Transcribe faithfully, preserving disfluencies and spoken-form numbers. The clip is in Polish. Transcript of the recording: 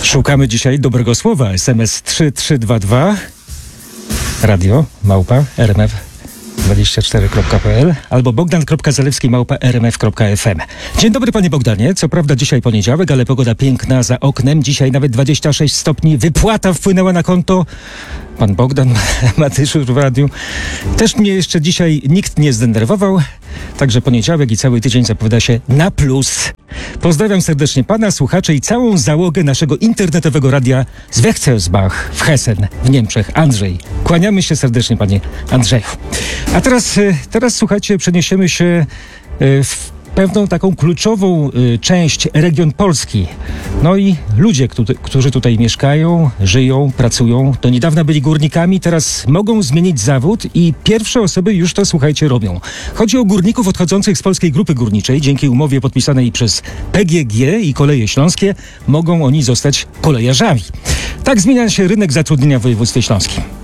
Szukamy dzisiaj dobrego słowa. S M S trzy trzy dwa dwa, radio małpa r m f dwadzieścia cztery kropka p l albo bogdan kropka zalewski małpa r m f kropka f m. Dzień dobry, panie Bogdanie. Co prawda dzisiaj poniedziałek, ale pogoda piękna za oknem. Dzisiaj nawet dwadzieścia sześć stopni. Wypłata wpłynęła na konto. Pan Bogdan ma dyżur w radiu. Też mnie jeszcze dzisiaj nikt nie zdenerwował. Także poniedziałek i cały tydzień zapowiada się na plus. Pozdrawiam serdecznie pana, słuchaczy i całą załogę naszego internetowego radia z Wechselsbach w Hessen w Niemczech. Andrzej. Kłaniamy się serdecznie, panie Andrzeju. A teraz, teraz słuchajcie, przeniesiemy się w pewną taką kluczową y, część, region Polski. No i ludzie, którzy, którzy tutaj mieszkają, żyją, pracują, do niedawna byli górnikami, teraz mogą zmienić zawód i pierwsze osoby już to, słuchajcie, robią. Chodzi o górników odchodzących z Polskiej Grupy Górniczej. Dzięki umowie podpisanej przez P G G i Koleje Śląskie mogą oni zostać kolejarzami. Tak zmienia się rynek zatrudnienia w województwie śląskim.